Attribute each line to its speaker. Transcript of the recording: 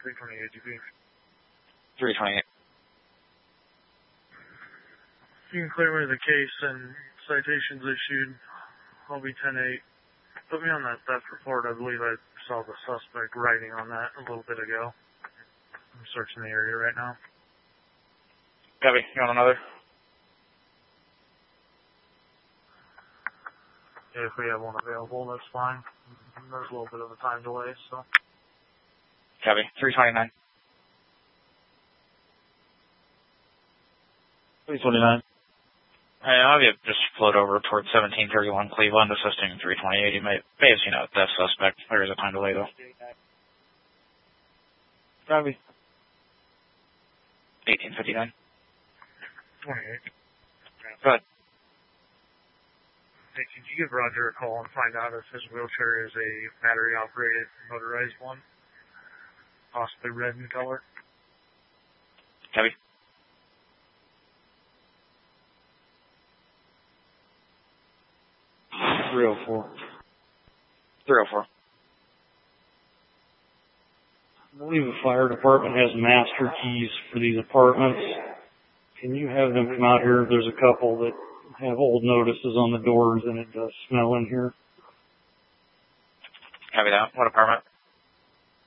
Speaker 1: 328 GP.
Speaker 2: 328.
Speaker 1: You can clear me the case and citations issued. I'll be 10-8. Put me on that theft report. I believe I saw the suspect writing on that a little bit ago. I'm searching the area right now.
Speaker 2: Copy. You want another?
Speaker 1: Yeah, if we have one available, that's fine. There's a little bit of a time delay, so.
Speaker 2: Copy. 329.
Speaker 3: 329.
Speaker 2: I'll have you just float over towards 1731 Cleveland, assisting 328. You may have seen a theft suspect. There is a time delay, though.
Speaker 3: Copy.
Speaker 2: 1859.
Speaker 1: 28.
Speaker 2: Go ahead.
Speaker 1: Hey, could you give Roger a call and find out if his wheelchair is a battery-operated motorized one? Possibly red in color?
Speaker 2: Copy.
Speaker 3: .304.
Speaker 2: 304.
Speaker 3: I believe the fire department has master keys for these apartments. Can you have them come out here? There's a couple that have old notices on the doors and it does smell in here.
Speaker 2: Copy that. What apartment?